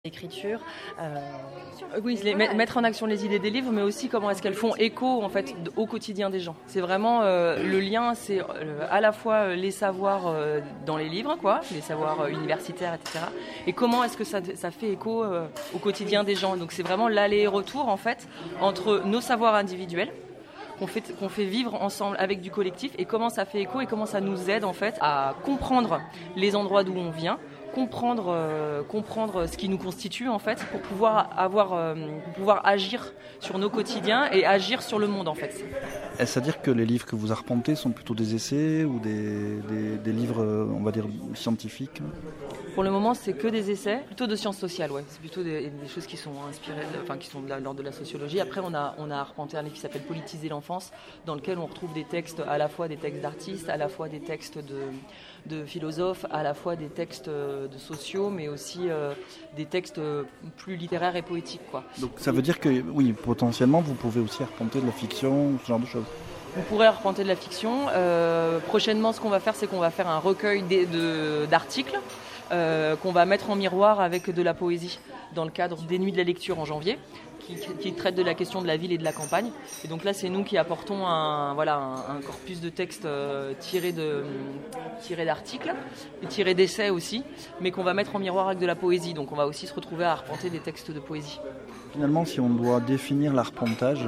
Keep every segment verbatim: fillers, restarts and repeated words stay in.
L'écriture. Euh, oui, les, voilà. Mettre en action les idées des livres, mais aussi comment est-ce qu'elles font écho en fait au quotidien des gens. C'est vraiment euh, le lien, c'est euh, à la fois les savoirs euh, dans les livres, quoi, les savoirs euh, universitaires, et cetera. Et comment est-ce que ça, ça fait écho euh, au quotidien des gens. Donc c'est vraiment l'aller-retour en fait entre nos savoirs individuels qu'on fait, qu'on fait vivre ensemble avec du collectif et comment ça fait écho et comment ça nous aide en fait à comprendre les endroits d'où on vient. Comprendre, euh, comprendre ce qui nous constitue en fait pour pouvoir avoir, euh, pour pouvoir agir sur nos quotidiens et agir sur le monde en fait. Est-ce à dire que les livres que vous arpentez sont plutôt des essais ou des, des, des livres, on va dire, scientifiques ? Pour le moment, c'est que des essais, plutôt de sciences sociales, ouais. C'est plutôt des, des choses qui sont inspirées, de, enfin qui sont de l'ordre de la sociologie. Après, on a, on a arpenté un livre qui s'appelle Politiser l'enfance, dans lequel on retrouve des textes, à la fois des textes d'artistes, à la fois des textes de, de philosophes, à la fois des textes de sociaux, mais aussi euh, des textes plus littéraires et poétiques, quoi. Donc ça veut dire que, oui, potentiellement, vous pouvez aussi arpenter de la fiction, ce genre de choses. Vous pourrez arpenter de la fiction. Euh, prochainement, ce qu'on va faire, c'est qu'on va faire un recueil de, de, d'articles euh, qu'on va mettre en miroir avec de la poésie dans le cadre des Nuits de la lecture en janvier, qui, qui traite de la question de la ville et de la campagne. Et donc là, c'est nous qui apportons un, voilà, un, un corpus de textes euh, tirés, de, tirés d'articles, et tirés d'essais aussi, mais qu'on va mettre en miroir avec de la poésie. Donc on va aussi se retrouver à arpenter des textes de poésie. Finalement, si on doit définir l'arpentage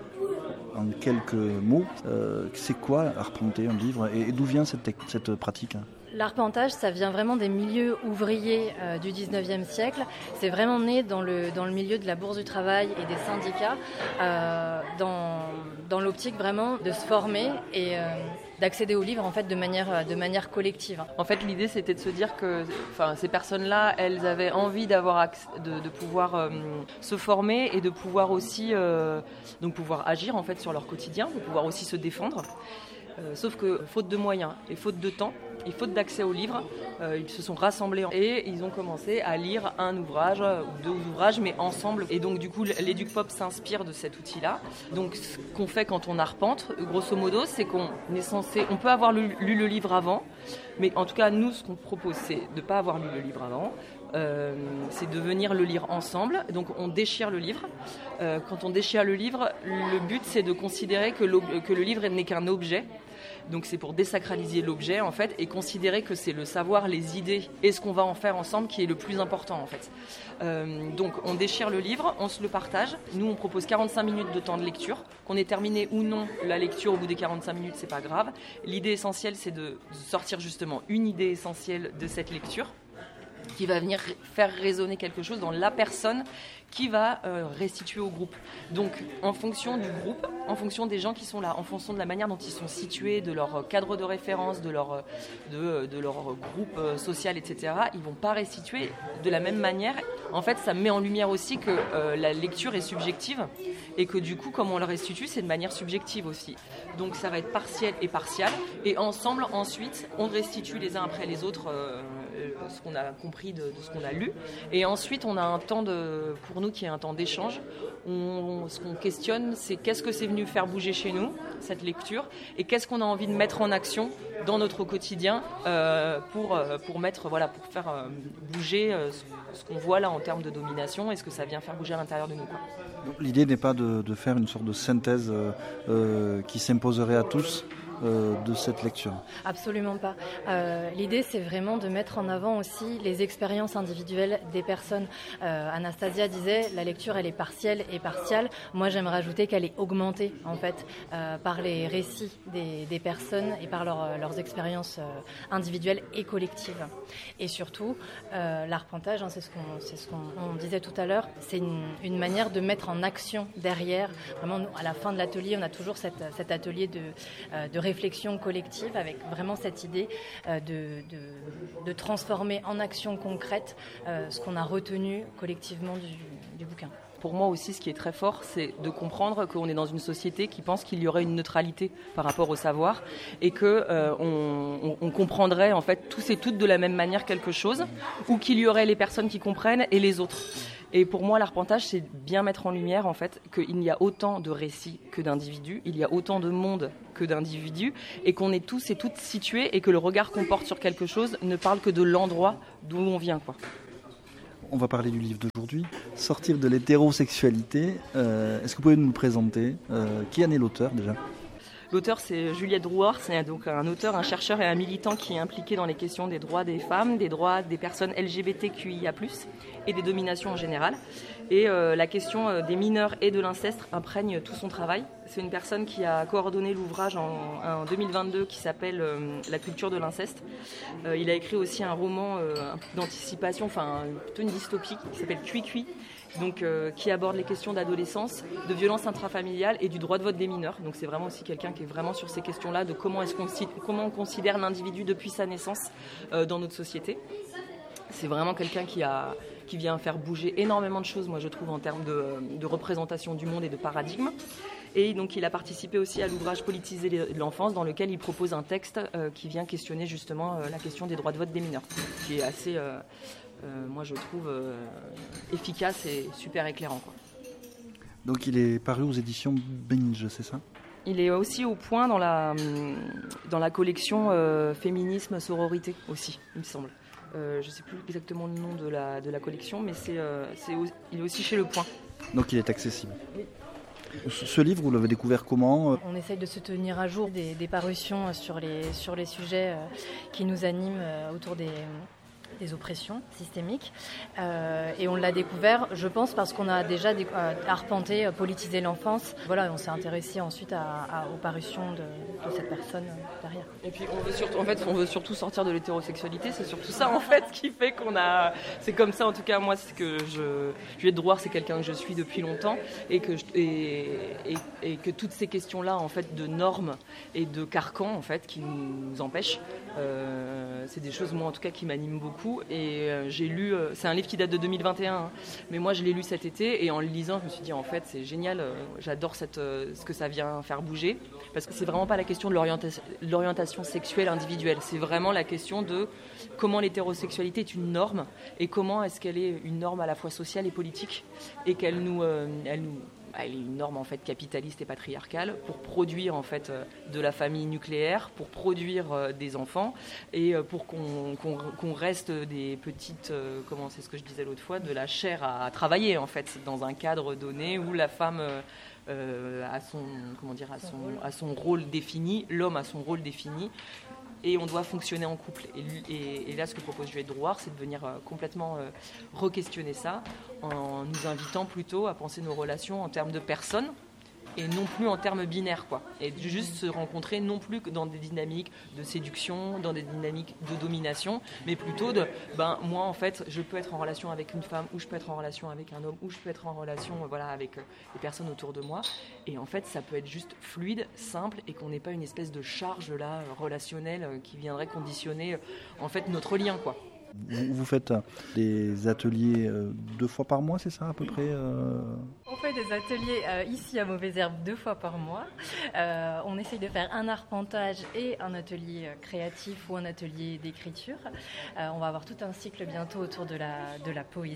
en quelques mots, euh, c'est quoi arpenter un livre et, et d'où vient cette, cette pratique ? L'arpentage, ça vient vraiment des milieux ouvriers euh, du dix-neuvième siècle. C'est vraiment né dans le, dans le milieu de la Bourse du Travail et des syndicats, euh, dans, dans l'optique vraiment de se former et euh, d'accéder aux livres en fait, de, manière, de manière collective. En fait, l'idée, c'était de se dire que enfin, ces personnes-là, elles avaient envie d'avoir accès, de, de pouvoir euh, se former et de pouvoir aussi euh, donc pouvoir agir en fait, sur leur quotidien, de pouvoir aussi se défendre. Euh, sauf que faute de moyens et faute de temps et faute d'accès aux livres, euh, ils se sont rassemblés et ils ont commencé à lire un ouvrage ou deux ouvrages mais ensemble. Et donc du coup l'Éduc-Pop s'inspire de cet outil-là. Donc ce qu'on fait quand on arpente, grosso modo, c'est qu'on est censé, on peut avoir lu, lu le livre avant, mais en tout cas nous ce qu'on propose c'est de ne pas avoir lu le livre avant. Euh, c'est de venir le lire ensemble. Donc on déchire le livre. Euh, quand on déchire le livre, le but c'est de considérer que, que le livre n'est qu'un objet. Donc c'est pour désacraliser l'objet en fait et considérer que c'est le savoir, les idées et ce qu'on va en faire ensemble qui est le plus important en fait. Euh, donc on déchire le livre, on se le partage. Nous on propose quarante-cinq minutes de temps de lecture. Qu'on ait terminé ou non la lecture au bout des quarante-cinq minutes, c'est pas grave. L'idée essentielle c'est de sortir justement une idée essentielle de cette lecture qui va venir faire résonner quelque chose dans la personne qui va euh, restituer au groupe. Donc, en fonction du groupe, en fonction des gens qui sont là, en fonction de la manière dont ils sont situés, de leur cadre de référence, de leur, de, de leur groupe euh, social, et cetera, ils ne vont pas restituer de la même manière. En fait, ça met en lumière aussi que euh, la lecture est subjective et que du coup, comme on le restitue, c'est de manière subjective aussi. Donc, ça va être partiel et partial. Et ensemble, ensuite, on restitue les uns après les autres euh, ce qu'on a compris de, de ce qu'on a lu. Et ensuite, on a un temps de, pour nous qui est un temps d'échange. On, ce qu'on questionne, c'est qu'est-ce que c'est venu faire bouger chez nous, cette lecture, et qu'est-ce qu'on a envie de mettre en action dans notre quotidien euh, pour, pour, mettre, voilà, pour faire euh, bouger euh, ce, ce qu'on voit là en termes de domination et ce que ça vient faire bouger à l'intérieur de nous, quoi. Donc, l'idée n'est pas de, de faire une sorte de synthèse euh, euh, qui s'imposerait à tous Euh, de cette lecture. Absolument pas. Euh, l'idée, c'est vraiment de mettre en avant aussi les expériences individuelles des personnes. Euh, Anastasia disait, la lecture, elle est partielle et partiale. Moi, j'aimerais ajouter qu'elle est augmentée, en fait, euh, par les récits des, des personnes et par leur, leurs expériences euh, individuelles et collectives. Et surtout, euh, l'arpentage, hein, c'est ce qu'on, c'est ce qu'on on disait tout à l'heure, c'est une, une manière de mettre en action derrière. Vraiment, nous, à la fin de l'atelier, on a toujours cette, cet atelier de, euh, de réflexion collective avec vraiment cette idée euh, de, de, de transformer en action concrète euh, ce qu'on a retenu collectivement du, du bouquin. Pour moi aussi, ce qui est très fort, c'est de comprendre qu'on est dans une société qui pense qu'il y aurait une neutralité par rapport au savoir et qu'on euh, on, on comprendrait en fait tous et toutes de la même manière quelque chose ou qu'il y aurait les personnes qui comprennent et les autres. Et pour moi, l'arpentage, c'est bien mettre en lumière en fait qu'il y a autant de récits que d'individus, il y a autant de monde que d'individus, et qu'on est tous et toutes situés et que le regard qu'on porte sur quelque chose ne parle que de l'endroit d'où on vient, quoi. On va parler du livre d'aujourd'hui, Sortir de l'hétérosexualité. Euh, est-ce que vous pouvez nous le présenter ? euh, Qui en est l'auteur déjà ? L'auteur, c'est Juliette Drouhard, c'est donc un auteur, un chercheur et un militant qui est impliqué dans les questions des droits des femmes, des droits des personnes L G B T Q I A plus, et des dominations en général. Et euh, la question euh, des mineurs et de l'inceste imprègne tout son travail. C'est une personne qui a coordonné l'ouvrage en, en deux mille vingt-deux qui s'appelle euh, La culture de l'inceste. Euh, il a écrit aussi un roman euh, d'anticipation, enfin plutôt une dystopie qui s'appelle Cui Cui. Donc, euh, qui aborde les questions d'adolescence, de violence intrafamiliale et du droit de vote des mineurs. Donc c'est vraiment aussi quelqu'un qui est vraiment sur ces questions-là, de comment, est-ce qu'on, comment on considère l'individu depuis sa naissance euh, dans notre société. C'est vraiment quelqu'un qui, a, qui vient faire bouger énormément de choses, moi je trouve, en termes de, de représentation du monde et de paradigme. Et donc il a participé aussi à l'ouvrage Politiser l'enfance, dans lequel il propose un texte euh, qui vient questionner justement euh, la question des droits de vote des mineurs, qui est assez... Euh, Euh, moi je trouve euh, efficace et super éclairant, quoi. Donc il est paru aux éditions Binge, c'est ça ? Il est aussi au point dans la, dans la collection euh, Féminisme, Sororité aussi, il me semble. Euh, je ne sais plus exactement le nom de la, de la collection, mais c'est, euh, c'est, il est aussi chez Le Point. Donc il est accessible. Oui. Ce livre, vous l'avez découvert comment ? On essaye de se tenir à jour des, des parutions sur les, sur les sujets euh, qui nous animent euh, autour des... des oppressions systémiques. Euh, et on l'a découvert, je pense, parce qu'on a déjà dé- euh, arpenté, euh, politisé l'enfance. Voilà, on s'est intéressé ensuite à, à, aux parutions de, de cette personne euh, derrière. Et puis on veut surtout, en fait, on veut surtout sortir de l'hétérosexualité. C'est surtout ça, en fait, qui fait qu'on a. C'est comme ça, en tout cas, moi, c'est que je. Juliette Drouhard, c'est quelqu'un que je suis depuis longtemps, et que je, et, et, et que toutes ces questions-là, en fait, de normes et de carcans, en fait, qui nous empêchent, euh, c'est des choses, moi, en tout cas, qui m'animent beaucoup. Et euh, j'ai lu, euh, c'est un livre qui date de deux mille vingt et un, hein, mais moi je l'ai lu cet été, et en le lisant je me suis dit en fait c'est génial, euh, j'adore cette, euh, ce que ça vient faire bouger, parce que c'est vraiment pas la question de l'orientation, l'orientation sexuelle individuelle, c'est vraiment la question de comment l'hétérosexualité est une norme, et comment est-ce qu'elle est une norme à la fois sociale et politique, et qu'elle nous, euh, elle nous elle est une norme en fait capitaliste et patriarcale pour produire en fait de la famille nucléaire, pour produire des enfants, et pour qu'on, qu'on, qu'on reste des petites, comment c'est ce que je disais l'autre fois, de la chair à travailler en fait dans un cadre donné où la femme euh, a son comment dire a son a son rôle défini, l'homme a son rôle défini. Et on doit fonctionner en couple. Et, et, et là, ce que propose Juliette Drouhard, c'est de venir euh, complètement euh, re-questionner ça, en nous invitant plutôt à penser nos relations en termes de personnes, et non plus en termes binaires, quoi. Et de juste se rencontrer non plus que dans des dynamiques de séduction, dans des dynamiques de domination, mais plutôt de, ben, moi, en fait, je peux être en relation avec une femme, ou je peux être en relation avec un homme, ou je peux être en relation, voilà, avec euh, les personnes autour de moi. Et en fait, ça peut être juste fluide, simple, et qu'on n'ait pas une espèce de charge, là, relationnelle, euh, qui viendrait conditionner, euh, en fait, notre lien, quoi. Vous, vous faites des ateliers euh, deux fois par mois, c'est ça à peu près euh... On fait des ateliers euh, ici à Mauvaises Herbes deux fois par mois. Euh, on essaye de faire un arpentage et un atelier créatif ou un atelier d'écriture. Euh, on va avoir tout un cycle bientôt autour de la, de la poésie.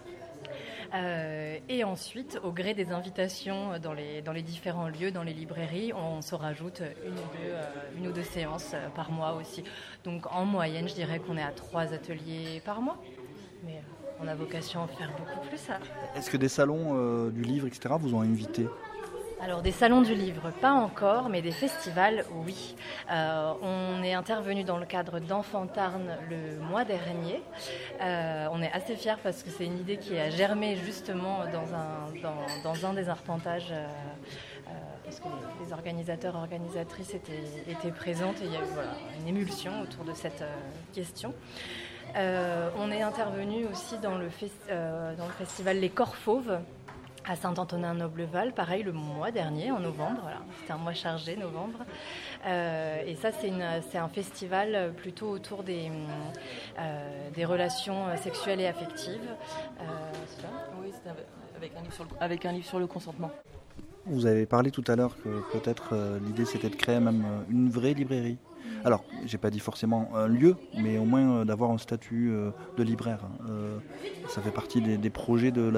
Euh, et ensuite, au gré des invitations dans les, dans les différents lieux, dans les librairies, on se rajoute une ou deux, euh, une ou deux séances euh, par mois aussi. Donc en moyenne, je dirais qu'on est à trois ateliers par mois. Mais euh, on a vocation à en faire beaucoup plus. Ça. Est-ce que des salons euh, du livre, et cetera, vous ont invité ? Alors des salons du livre, pas encore, mais des festivals, oui. Euh, on est intervenu dans le cadre d'Enfantarn le mois dernier. Euh, on est assez fiers parce que c'est une idée qui a germé justement dans un, dans, dans un des arpentages, euh, euh, parce que les, les organisateurs, organisatrices étaient, étaient présentes, et il y a eu voilà, une émulsion autour de cette euh, question. Euh, on est intervenu aussi dans le, fes- euh, dans le festival Les Corps Fauves, à Saint-Antonin-Nobleval, pareil, le mois dernier, en novembre. Voilà. C'était un mois chargé, novembre. Euh, et ça, c'est, une, c'est un festival plutôt autour des, euh, des relations sexuelles et affectives. Euh, c'est ça ? Oui, c'est avec un, livre sur le, avec un livre sur le consentement. Vous avez parlé tout à l'heure que peut-être euh, l'idée, c'était de créer même une vraie librairie. Alors, j'ai pas dit forcément un lieu, mais au moins euh, d'avoir un statut euh, de libraire. Euh, ça fait partie des, des projets de l'association ?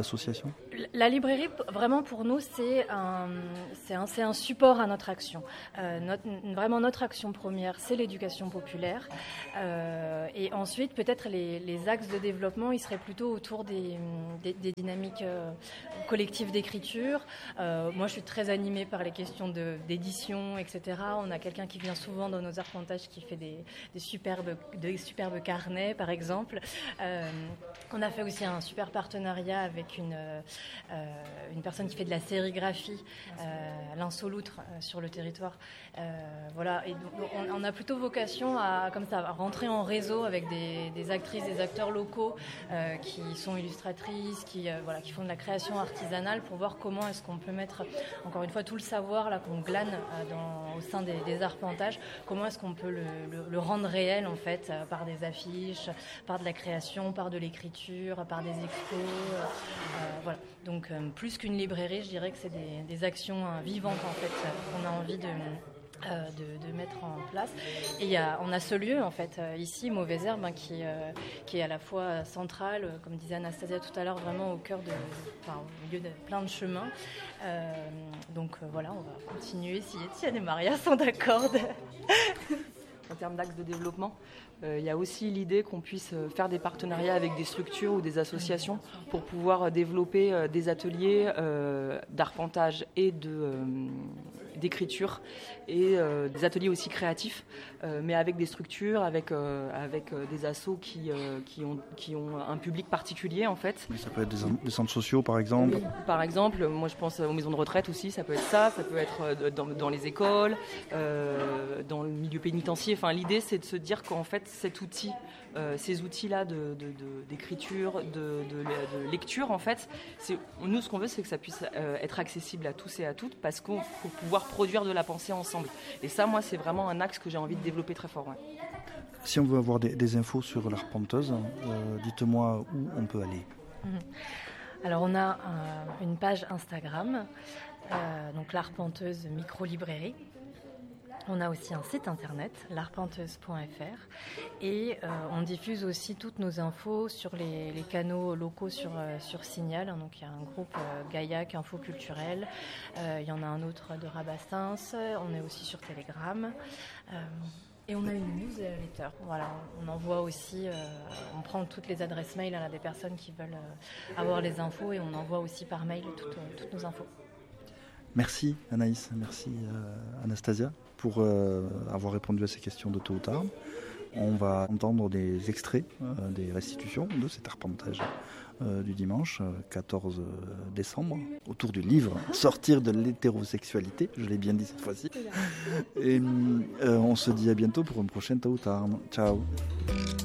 La librairie, vraiment pour nous, c'est un, c'est un, c'est un support à notre action. Euh, notre, vraiment, notre action première, c'est l'éducation populaire. Euh, et ensuite, peut-être les, les axes de développement, ils seraient plutôt autour des, des, des dynamiques euh, collectives d'écriture. Euh, moi, je suis très animée par les questions de, d'édition, et cetera. On a quelqu'un qui vient souvent dans nos arpentages qui fait des, des, superbes, des superbes carnets, par exemple. Euh, on a fait aussi un super partenariat avec une... Euh, une personne qui fait de la sérigraphie, euh, l'insoloutre euh, sur le territoire. Euh, voilà, et donc, on, on a plutôt vocation à, comme ça, à rentrer en réseau avec des, des actrices, des acteurs locaux euh, qui sont illustratrices, qui, euh, voilà, qui font de la création artisanale pour voir comment est-ce qu'on peut mettre, encore une fois, tout le savoir là, qu'on glane euh, dans, au sein des, des arpentages, comment est-ce qu'on peut le, le, le rendre réel en fait, euh, par des affiches, par de la création, par de l'écriture, par des expos. Euh, voilà. Donc euh, plus qu'une librairie, je dirais que c'est des, des actions euh, vivantes en fait euh, qu'on a envie de, euh, de, de mettre en place. Et y a, on a ce lieu en fait euh, ici, Mauvaise Herbe, hein, qui, euh, qui est à la fois central, euh, comme disait Anastasia tout à l'heure, vraiment au cœur de, enfin, au milieu de plein de chemins. Euh, donc euh, voilà, on va continuer si Étienne et Maria sont d'accord. En termes d'axe de développement, euh, il y a aussi l'idée qu'on puisse faire des partenariats avec des structures ou des associations pour pouvoir développer euh, des ateliers euh, d'arpentage et de, euh, d'écriture et euh, des ateliers aussi créatifs, euh, mais avec des structures, avec, euh, avec euh, des assos qui, euh, qui, ont, qui ont un public particulier en fait. Mais ça peut être des, des centres sociaux par exemple. Oui, par exemple, moi je pense aux maisons de retraite aussi, ça peut être ça, ça peut être dans, dans les écoles, euh, dans le milieu pénitentiaire. Enfin, l'idée c'est de se dire qu'en fait cet outil, euh, ces outils-là de, de, de, d'écriture, de, de, de lecture en fait, c'est, nous ce qu'on veut c'est que ça puisse euh, être accessible à tous et à toutes parce qu'on faut pouvoir produire de la pensée ensemble. Et ça, moi, c'est vraiment un axe que j'ai envie de développer très fort. Ouais. Si on veut avoir des, des infos sur l'arpenteuse, euh, dites-moi où on peut aller. Mmh. Alors, on a euh, une page Instagram, euh, donc l'arpenteuse micro-librairie. On a aussi un site internet, l'arpenteuse point f r, et euh, on diffuse aussi toutes nos infos sur les, les canaux locaux sur, euh, sur Signal. Donc il y a un groupe euh, Gaillac Info Culturelle, euh, il y en a un autre de Rabastens, on est aussi sur Telegram. Euh, Et on a une newsletter. Voilà, on envoie aussi, euh, on prend toutes les adresses mail à des personnes qui veulent euh, avoir les infos et on envoie aussi par mail toutes, toutes nos infos. Merci Anaïs, merci euh, Anastasia pour euh, avoir répondu à ces questions de tôt ou tard. On va entendre des extraits euh, des restitutions de cet arpentage euh, du dimanche euh, quatorze décembre autour du livre « Sortir de l'hétérosexualité », je l'ai bien dit cette fois-ci. Et euh, on se dit à bientôt pour une prochaine tôt ou tard. Ciao.